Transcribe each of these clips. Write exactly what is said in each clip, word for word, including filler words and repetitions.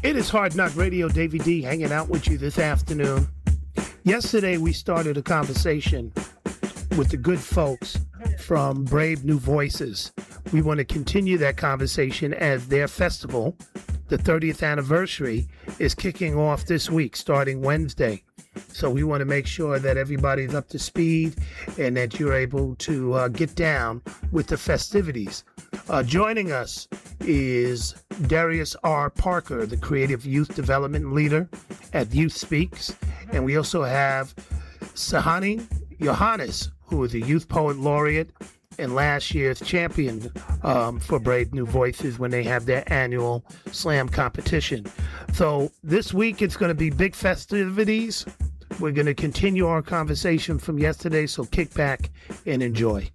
It is Hard Knock Radio. Davey D hanging out with you this afternoon. Yesterday, we started a conversation with the good folks from Brave New Voices. We want to continue that conversation as their festival, the thirtieth anniversary, is kicking off this week, starting Wednesday. So we want to make sure that everybody's up to speed and that you're able to uh, get down with the festivities. Uh, joining us is Darius R. Parker, the Creative Youth Development Leader at Youth Speaks. And we also have Sahani Johannes, who is a Youth Poet Laureate and last year's champion um, for Brave New Voices when they have their annual slam competition. So this week it's going to be big festivities. We're going to continue our conversation from yesterday, so kick back and enjoy.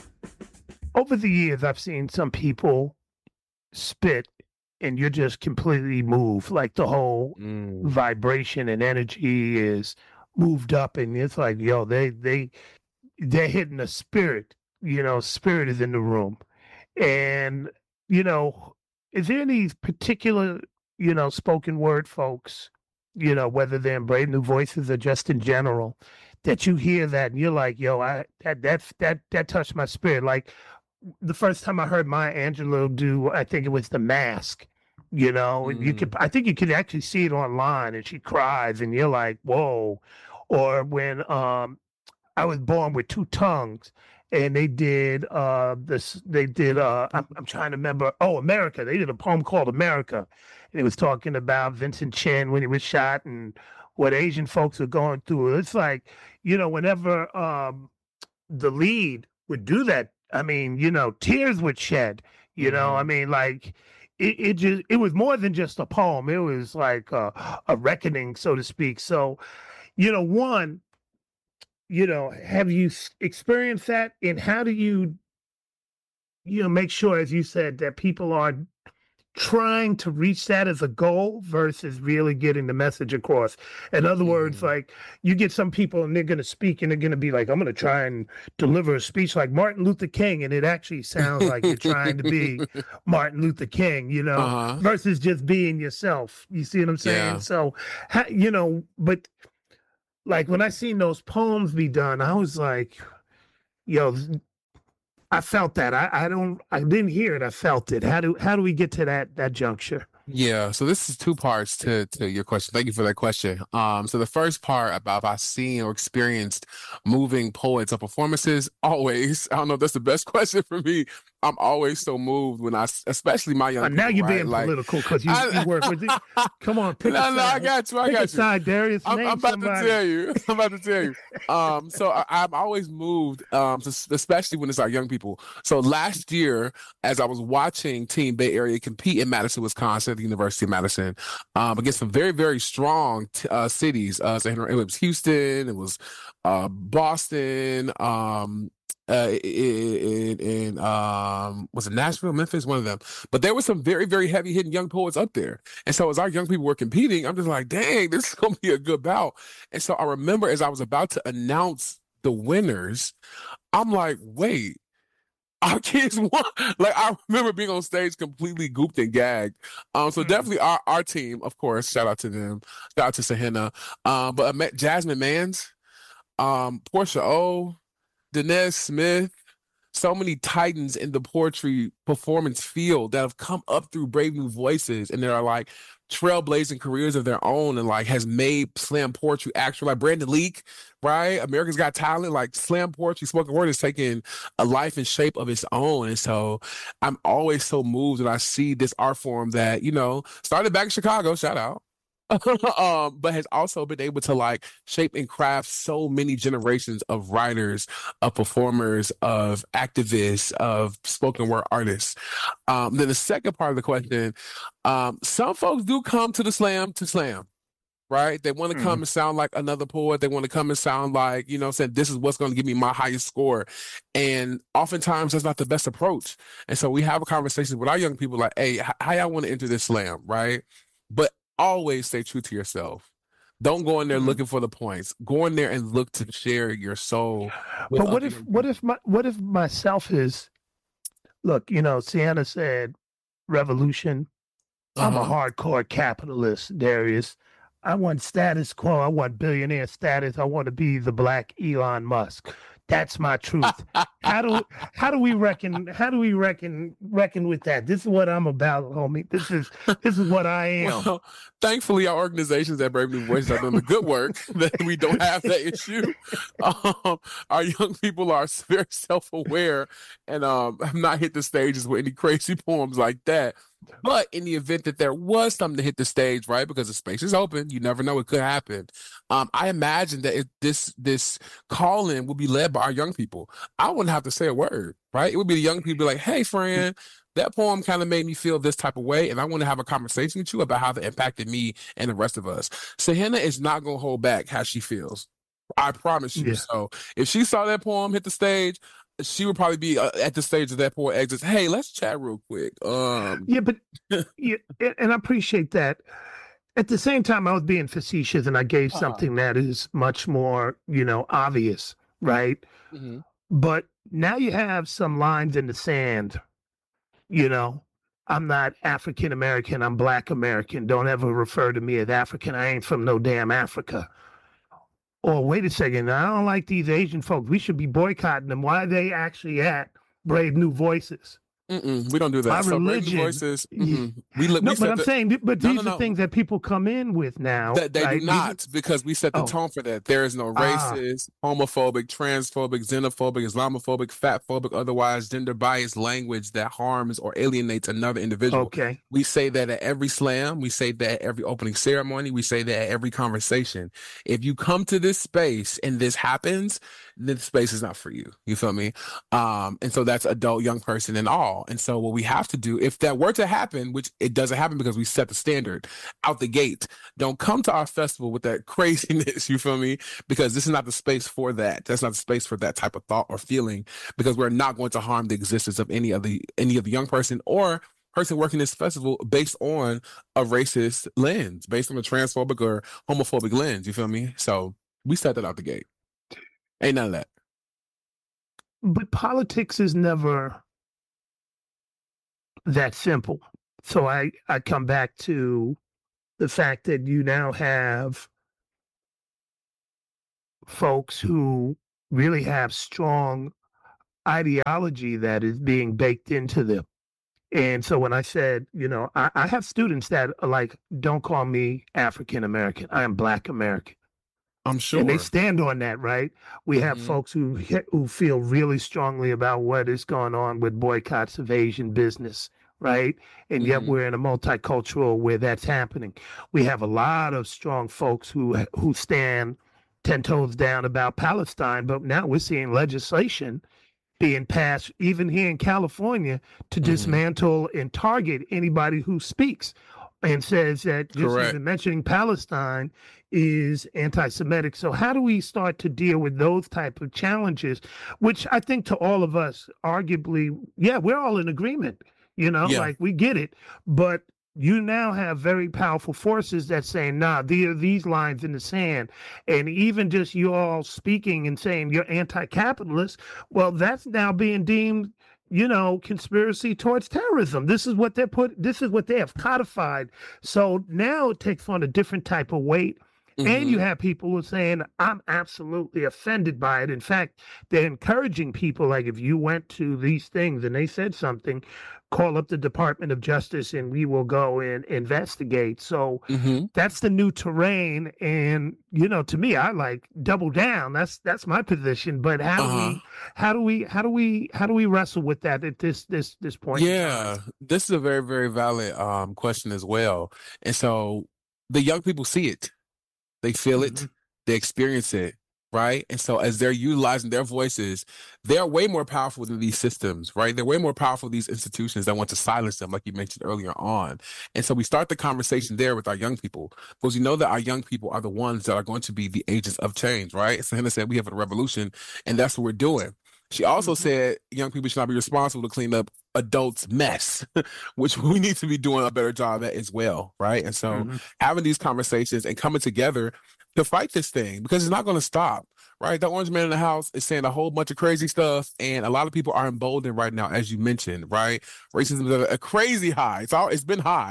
Over the years, I've seen some people spit and you're just completely moved. Like the whole mm. vibration and energy is moved up, and it's like, yo, they, they, they're hitting a spirit. You know, spirit is in the room. And, you know, is there any particular, you know, spoken word folks, you know, whether they're in Brave New Voices or just in general, that you hear that and you're like, yo, I that that that that touched my spirit. Like the first time I heard Maya Angelou do, I think it was The Mask, you know, and mm. you could, I think you could actually see it online, and she cries and you're like, whoa. Or when um I Was Born with Two Tongues, and they did uh this they did uh I'm, I'm trying to remember oh America they did a poem called America, and it was talking about Vincent Chin when he was shot and what Asian folks are going through. It's like, you know, whenever um the lead would do that, I mean, you know, tears would shed, you mm-hmm. know, I mean, like it, it just it was more than just a poem. It was like a, a reckoning, so to speak. So, you know, one, you know, have you experienced that? And how do you, you know, make sure, as you said, that people are trying to reach that as a goal versus really getting the message across? In other mm. words, like you get some people and they're going to speak and they're going to be like, I'm going to try and deliver a speech like Martin Luther King. And it actually sounds like you're trying to be Martin Luther King, you know, uh-huh. versus just being yourself. You see what I'm saying? Yeah. So, you know, but like when I seen those poems be done, I was like, yo, I felt that. I, I don't, I didn't hear it. I felt it. How do, how do we get to that, that juncture? Yeah. So this is two parts to, to your question. Thank you for that question. Um, so the first part about if I've seen or experienced moving poets or performances, always, I don't know if that's the best question for me. I'm always so moved when I, especially my young. Uh, now people, you're right? being like, political because you, you work with it. Come on, pick no, a side. No, I got you. I pick got a you. Side, Darius. I'm, Name I'm about somebody. to tell you. I'm about to tell you. Um, so I, I'm always moved, um, to, especially when it's our young people. So last year, as I was watching Team Bay Area compete in Madison, Wisconsin, at the University of Madison, um, against some very, very strong t- uh, cities. Uh, so it was Houston. It was uh, Boston. Um, Uh, in, in um, was it Nashville, Memphis, one of them. But there were some very, very heavy hitting young poets up there. And so as our young people were competing, I'm just like, dang, this is going to be a good bout. And so I remember as I was about to announce the winners, I'm like, wait, our kids won. Like, I remember being on stage completely gooped and gagged. Um, so mm-hmm. definitely our, our team, of course, shout out to them. Shout out to Sahina. Um, but I met Jasmine Mans, um, Portia O, Denez Smith, so many titans in the poetry performance field that have come up through Brave New Voices, and they're like trailblazing careers of their own and like has made slam poetry actual. Like Brandon Leak, right? America's Got Talent, like slam poetry, spoken word is taking a life and shape of its own. And so I'm always so moved when I see this art form that, you know, started back in Chicago, shout out. um, but has also been able to like shape and craft so many generations of writers, of performers, of activists, of spoken word artists. Um, then the second part of the question, um, some folks do come to the slam to slam, right? They want to come mm. and sound like another poet. They want to come and sound like, you know, saying this is what's going to give me my highest score. And oftentimes that's not the best approach. And so we have a conversation with our young people like, hey, h- how y'all want to enter this slam, right? But always stay true to yourself. Don't go in there mm-hmm. looking for the points. Go in there and look to share your soul. But what if, what if my, what if myself is, look, you know, Sienna said revolution, I'm a Uh-huh. hardcore capitalist, Darius. I want status quo. I want billionaire status. I want to be the black Elon Musk. That's my truth. How do how do we reckon how do we reckon reckon with that? This is what I'm about, homie. This is this is what I am. Well, thankfully, our organizations at Brave New Voices are doing the good work that we don't have that issue. Um, our young people are very self-aware and um, have not hit the stages with any crazy poems like that. But in the event that there was something to hit the stage, right, because the space is open, you never know what could happen. Um, I imagine that if this this call-in will be led by our young people. I wouldn't have to say a word, right? It would be the young people like, hey, friend, that poem kind of made me feel this type of way, and I want to have a conversation with you about how it impacted me and the rest of us. Sahena is not going to hold back how she feels. I promise you. Yeah. So if she saw that poem hit the stage, she would probably be uh, at the stage of that poem exits. Hey, let's chat real quick. Um, Yeah, but yeah, and and I appreciate that. At the same time, I was being facetious and I gave uh, something that is much more, you know, obvious, right? hmm But now you have some lines in the sand, you know. I'm not African American, I'm Black American. Don't ever refer to me as African. I ain't from no damn Africa. Or wait a second, I don't like these Asian folks. We should be boycotting them. Why are they actually at Brave New Voices? Mm-mm, we don't do that. My So Brave New religion. Voices, mm-mm. we li- No, we but set I'm the, saying, but no, these no, are no. things that people come in with now. That they right? do These- not, because we set the Oh. tone for that. There is no Ah. racist, homophobic, transphobic, xenophobic, Islamophobic, fatphobic, otherwise gender biased language that harms or alienates another individual. Okay. We say that at every slam. We say that at every opening ceremony. We say that at every conversation. If you come to this space and this happens, then the space is not for you. You feel me? Um, and so that's adult, young person, and all. And so what we have to do, if that were to happen, which it doesn't happen because we set the standard out the gate, don't come to our festival with that craziness. You feel me? Because this is not the space for that. That's not the space for that type of thought or feeling. Because we're not going to harm the existence of any of the any of the young person or person working this festival based on a racist lens, based on a transphobic or homophobic lens. You feel me? So we set that out the gate. Ain't none of that. But politics is never that simple. So I, I come back to the fact that you now have folks who really have strong ideology that is being baked into them. And so when I said, you know, I, I have students that are like, don't call me African American. I am Black American. I'm sure. And they stand on that, right? We have Mhm. folks who who feel really strongly about what is going on with boycotts of Asian business, right? And yet Mhm. we're in a multicultural where that's happening. We have a lot of strong folks who who stand ten toes down about Palestine, but now we're seeing legislation being passed, even here in California, to Mhm. dismantle and target anybody who speaks and says that just Correct. even mentioning Palestine is anti-Semitic. So how do we start to deal with those type of challenges, which I think to all of us, arguably, yeah, we're all in agreement, you know, Yeah. like we get it. But you now have very powerful forces that say, nah, there are these lines in the sand. And even just you all speaking and saying you're anti-capitalist, well, that's now being deemed, you know, conspiracy towards terrorism. This is what they're put, this is what they have codified. So now it takes on a different type of weight. And you Mhm. have people who are saying, I'm absolutely offended by it. In fact, they're encouraging people, like if you went to these things and they said something, call up the Department of Justice and we will go and investigate. So Mhm. that's the new terrain. And, you know, to me, I like double down. That's that's my position. But how do Uh-huh. we how do we how do we how do we wrestle with that at this this this point? in time? Yeah, this is a very, very valid um question as well. And so the young people see it, they feel it, Mhm. they experience it, right? And so as they're utilizing their voices, they're way more powerful than these systems, right? They're way more powerful than these institutions that want to silence them, like you mentioned earlier on. And so we start the conversation there with our young people, because we know that our young people are the ones that are going to be the agents of change, right? So Hannah said we have a revolution, and that's what we're doing. She also Mhm. said young people should not be responsible to clean up adults' mess, which we need to be doing a better job at as well, right? And so Mhm. having these conversations and coming together to fight this thing, because it's not going to stop, right? The orange man in the house is saying a whole bunch of crazy stuff, and a lot of people are emboldened right now, as you mentioned, right? Racism is at a crazy high. It's all it's been high,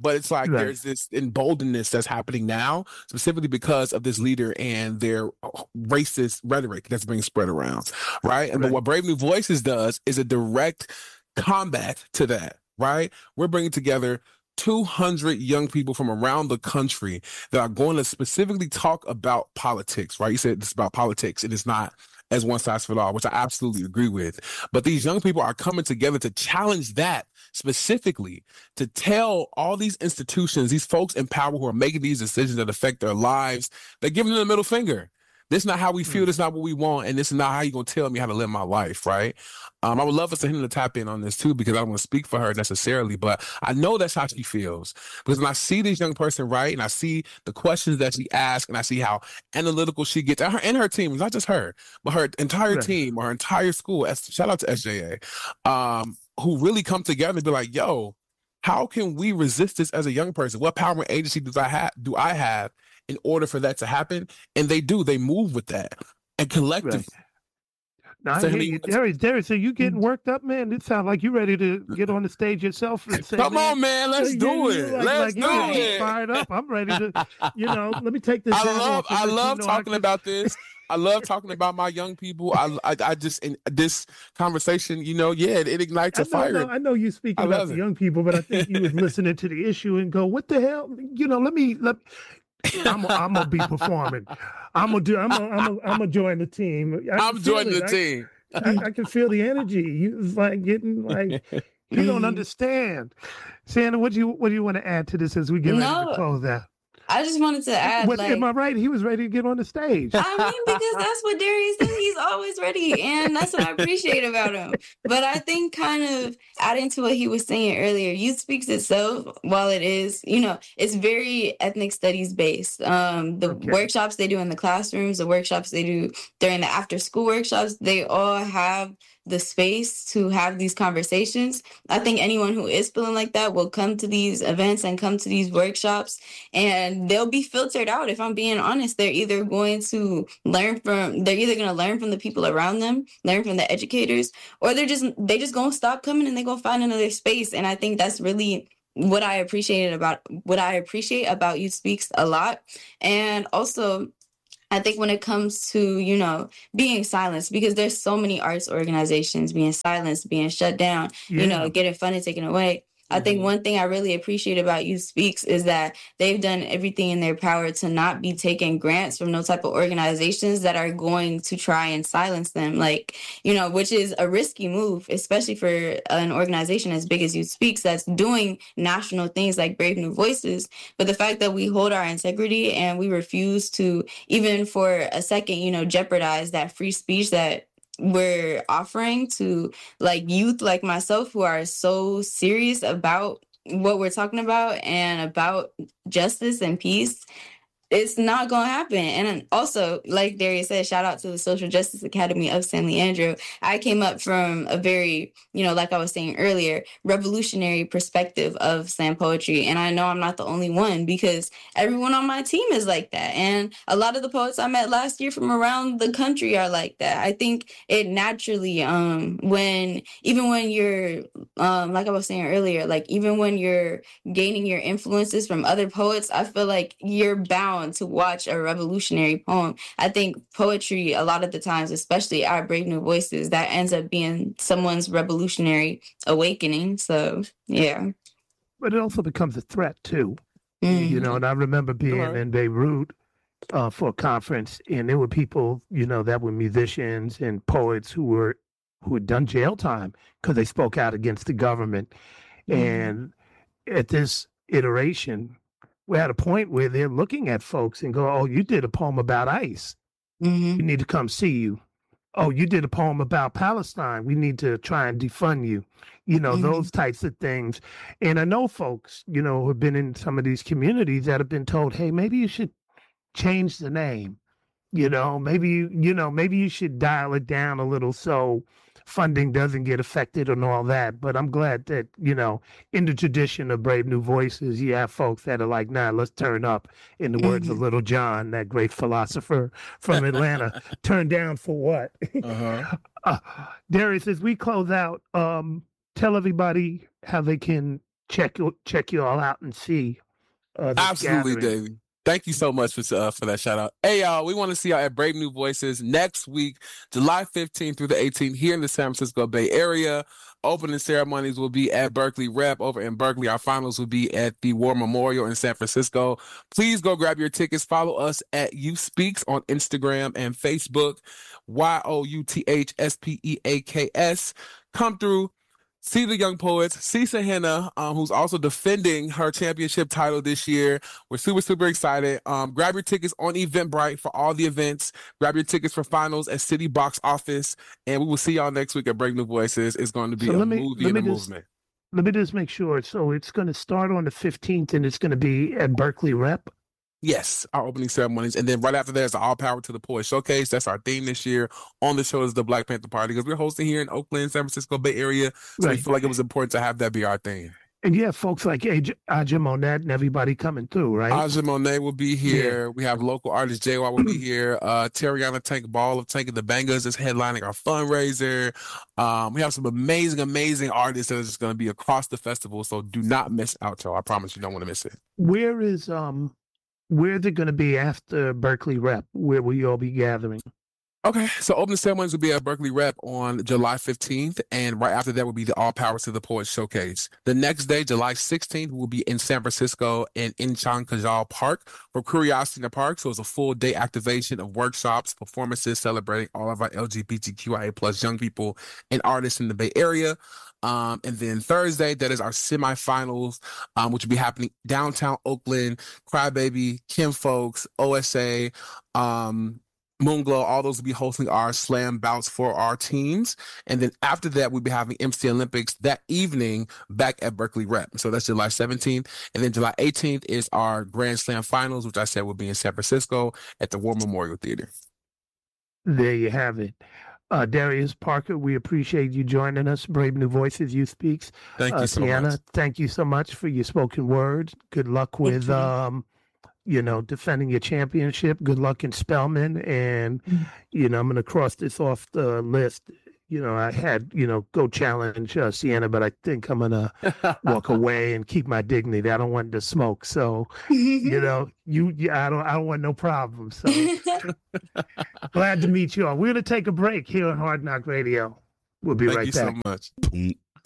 But it's like Right. there's this emboldenedness that's happening now, specifically because of this leader and their racist rhetoric that's being spread around, right? And Right. but what Brave New Voices does is a direct combat to that, right? We're bringing together two hundred young people from around the country that are going to specifically talk about politics, right? You said it's about politics and it's not as one size fits all, which I absolutely agree with. But these young people are coming together to challenge that specifically, to tell all these institutions, these folks in power who are making these decisions that affect their lives, they're giving them the middle finger. This is not how we feel. This is not what we want. And this is not how you're going to tell me how to live my life, right? Um, I would love for him to tap in on this too, because I don't want to speak for her necessarily, but I know that's how she feels. Because when I see this young person, right, and I see the questions that she asks, and I see how analytical she gets, and her, and her team, it's not just her, but her entire Right. team or her entire school, shout out to S J A, um, who really come together and be like, yo, how can we resist this as a young person? What power and agency do I have? Do I have in order for that to happen? And they do. They move with that, and collectively. Right. Now, I So, hear I mean, you, Darius. Darius, are you getting worked up, man? It sounds like you ready to get on the stage yourself and say, Come man, on, man, let's you- do you it. like- Let's like, do yeah, I'm it. Fired up. I'm ready to, you know, let me take this. I hat love, off and I let you love know talking can- about this. I love talking about my young people. I, I, I just in this conversation, you know, yeah, it, it ignites I a know, fire. no, I know you speaking I about love the it. young people, but I think you was listening to the issue and go, "What the hell?" You know, let me let. I'm, I'm gonna be performing. I'm gonna do. I'm gonna, I'm gonna, I'm gonna join the team. I can I'm feel joining it. the I- team. I, I can feel the energy. You was like getting like you don't understand. Sandra, what do you what do you want to add to this as we get ready No. to close out? I just wanted to add, What, like, am I right? He was ready to get on the stage. I mean, because that's what Darius does. He's always ready. And that's what I appreciate about him. But I think kind of adding to what he was saying earlier, Youth Speaks itself, while it is, you know, it's very ethnic studies based. Um, the Okay. workshops they do in the classrooms, the workshops they do during the after school workshops, they all have the space to have these conversations. I think anyone who is feeling like that will come to these events and come to these workshops, and they'll be filtered out. If I'm being honest, they're either going to learn from, they're either going to learn from the people around them, learn from the educators, or they're just, they just going to stop coming and they going to find another space. And I think that's really what I appreciated about, what I appreciate about Youth Speaks a lot. And also, I think when it comes to, you know, being silenced, because there's so many arts organizations being silenced, being shut down, Yeah. you know, getting funded taken away. I think Mhm. one thing I really appreciate about Youth Speaks is that they've done everything in their power to not be taking grants from no type of organizations that are going to try and silence them. Like, you know, which is a risky move, especially for an organization as big as Youth Speaks that's doing national things like Brave New Voices. But the fact that we hold our integrity and we refuse to, even for a second, you know, jeopardize that free speech that we're offering to like youth like myself who are so serious about what we're talking about and about justice and peace, it's not going to happen. And also, like Darius said, shout out to the Social Justice Academy of San Leandro. I came up from a very, you know, like I was saying earlier, revolutionary perspective of slam poetry. And I know I'm not the only one, because everyone on my team is like that. And a lot of the poets I met last year from around the country are like that. I think it naturally, um, when, even when you're, um, like I was saying earlier, like even when you're gaining your influences from other poets, I feel like you're bound to watch a revolutionary poem. I think poetry, a lot of the times, especially our Brave New Voices, that ends up being someone's revolutionary awakening. So, yeah. But it also becomes a threat too. Mm. You know, and I remember being Right. in Beirut uh, for a conference, and there were people, you know, that were musicians and poets who were who had done jail time because they spoke out against the government. Mhm. And at this iteration, we're at a point where they're looking at folks and go, "Oh, you did a poem about ICE. Mhm. We need to come see you. Oh, you did a poem about Palestine. We need to try and defund you." You know, Mhm. those types of things. And I know folks, you know, who have been in some of these communities that have been told, "Hey, maybe you should change the name. You know, maybe you, you know, maybe you should dial it down a little so funding doesn't get affected and all that." But I'm glad that, you know, in the tradition of Brave New Voices, you have folks that are like, "Nah, let's turn up." In the words of Mhm. Little John, that great philosopher from Atlanta, turn down for what? Uh-huh. uh, Darius, as we close out, um, tell everybody how they can check check you all out and see. Uh, Absolutely, gathering. Davey. Thank you so much for uh, for that shout out. Hey, y'all, we want to see y'all at Brave New Voices next week, July fifteenth through the eighteenth, here in the San Francisco Bay Area. Opening ceremonies will be at Berkeley Rep over in Berkeley. Our finals will be at the War Memorial in San Francisco. Please go grab your tickets. Follow us at You Speaks on Instagram and Facebook. Y O U T H S P E A K S. Come through. See the young poets, see Sahena, um, who's also defending her championship title this year. We're super, super excited. Um, grab your tickets on Eventbrite for all the events. Grab your tickets for finals at City Box Office. And we will see y'all next week at Brave New Voices. It's going to be so a me, movie and a just, movement. Let me just make sure. So it's going to start on the fifteenth and it's going to be at Berkeley Rep? Yes, our opening ceremonies. And then right after that is the All Power to the Poet Showcase. That's our theme this year. On the show is the Black Panther Party because we're hosting here in Oakland, San Francisco Bay Area. So right. we feel like it was important to have that be our theme. And you have folks like Aja Monet and everybody coming through, right? Aja Monet will be here. Yeah. We have local artist J Y will be here. Uh, Terriana Tank Ball of Tank and the Bangers is headlining our fundraiser. Um, we have some amazing, amazing artists that are just going to be across the festival. So do not miss out, y'all. I promise you don't want to miss it. Where is... um? Where they're going to be after Berkeley Rep? Where will you all be gathering? Okay, so opening ceremonies will be at Berkeley Rep on July fifteenth, and right after that will be the All Powers to the Poets Showcase. The next day, July sixteenth, we'll be in San Francisco in Incheon Kajal Park for Curiosity in the Park. So it's a full day activation of workshops, performances celebrating all of our L G B T Q I A plus young people and artists in the Bay Area. Um, and then Thursday, that is our semifinals, um, which will be happening downtown Oakland. Crybaby, Kim Folks, O S A, um, Moonglow, all those will be hosting our slam bouts for our teams. And then after that, we'll be having M C Olympics that evening back at Berkeley Rep. So that's July seventeenth. And then July eighteenth is our Grand Slam finals, which I said will be in San Francisco at the War Memorial Theater. There you have it. Uh, Darius Parker, we appreciate you joining us. Brave New Voices, You Speaks. Thank you uh, so Tiana, much. Thank you so much for your spoken word. Good luck with, you. um, you know, defending your championship. Good luck in Spelman. And, mm-hmm. you know, I'm going to cross this off the list. You know, I had, you know, go challenge uh, Sienna, but I think I'm going to walk away and keep my dignity. I don't want to smoke. So, you know, you, yeah, I don't, I don't want no problems. So glad to meet you all. We're going to take a break here on Hard Knock Radio. We'll be Thank right you back. so much.